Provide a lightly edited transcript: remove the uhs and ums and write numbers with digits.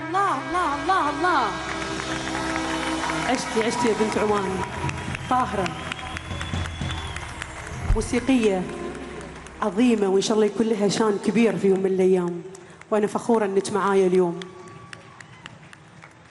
الله الله الله الله. عشتي يا بنت عمان، طاهرة موسيقية عظيمة، وإن شاء الله يكون لها شان كبير في يوم من الأيام، وأنا فخورة أنك معايا اليوم.